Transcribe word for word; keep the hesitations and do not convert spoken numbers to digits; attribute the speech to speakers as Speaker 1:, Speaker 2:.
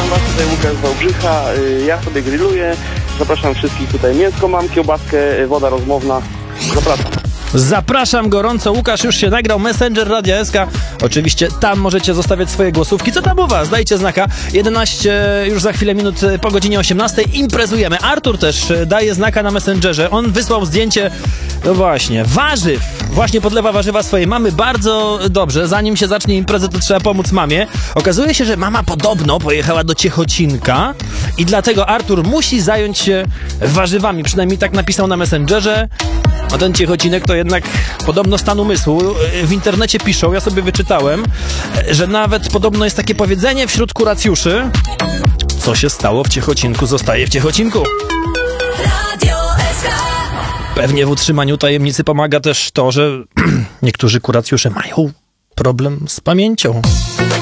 Speaker 1: was, tutaj Łukasz z Wałbrzycha. Ja sobie grilluję. Zapraszam wszystkich tutaj. Mięsko mam, kiełbaskę, woda rozmowna. Zapraszam.
Speaker 2: Zapraszam gorąco. Łukasz już się nagrał. Messenger Radia S K. Oczywiście tam możecie zostawiać swoje głosówki. Co tam u was? Dajcie znaka. jedenaście już za chwilę minut po godzinie osiemnastej. Imprezujemy. Artur też daje znaka na Messengerze. On wysłał zdjęcie, no właśnie, warzyw. Właśnie podlewa warzywa swojej mamy. Bardzo dobrze. Zanim się zacznie imprezę, to trzeba pomóc mamie. Okazuje się, że mama podobno pojechała do Ciechocinka i dlatego Artur musi zająć się warzywami. Przynajmniej tak napisał na Messengerze. A ten Ciechocinek to jednak podobno stan umysłu. W internecie piszą, ja sobie wyczytałem, że nawet podobno jest takie powiedzenie wśród kuracjuszy: co się stało w Ciechocinku, zostaje w Ciechocinku. Radio S K. Pewnie w utrzymaniu tajemnicy pomaga też to, że niektórzy kuracjusze mają problem z pamięcią.